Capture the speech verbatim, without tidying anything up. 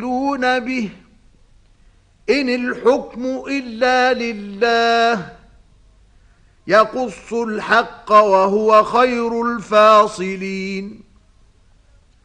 يستعجلون به إن الحكم إلا لله يقص الحق وهو خير الفاصلين